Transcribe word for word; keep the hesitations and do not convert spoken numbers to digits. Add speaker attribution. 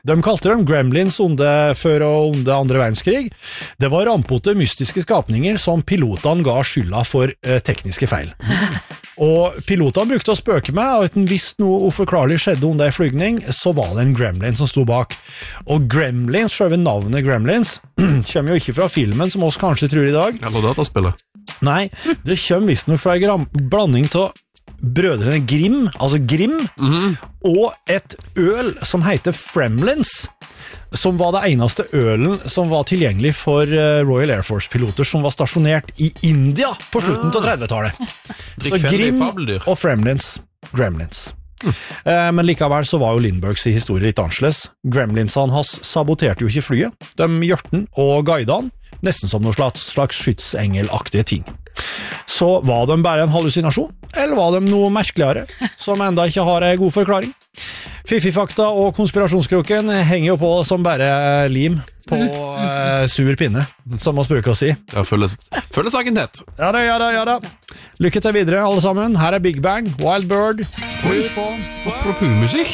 Speaker 1: De kalte dem gremlins under før og under andre verdenskrig. Det var rampote, mystiske skapninger som pilotene ga skylda for eh, tekniske feil. Og pilotene brukte å spøke med, og uten hvis noe uforklarlig skjedde under en flygning, så var det en gremlin som sto bak. Og gremlins, selve navnet gremlins, kommer jo ikke fra filmen som oss kanskje tror i dag.
Speaker 2: Eller dataspillet.
Speaker 1: Nei, det kommer visst noe fra en gram- blanding til brødrene Grimm, altså Grimm, mm-hmm. og et øl som heter Fremlins, som var det eneste ølen som var tilgjengelig for Royal Air Force-piloter som var stasjonert i India på slutten av trettitallet. Så Grimm og Fremlins, Gremlins. Mm. Men likevel så var jo Lindberghs historie litt annerledes. Gremlinsene hans saboterte jo ikke flyet. De gjørte den og guidet han, nesten som noen slags, slags skytsengelaktige ting. Så var de bare en hallusinasjon, eller var de noe merkeligere, som enda ikke har en god forklaring? Fiffifakta og konspirasjonskroken henger jo på som bare lim på uh, sur pinne, som man bruker å si.
Speaker 2: Ja, føles, føles saken tett.
Speaker 1: Ja da, ja da, ja da. Lykke til videre, alle sammen. Her er Big Bang, Wild Bird.
Speaker 2: Apropos musikk.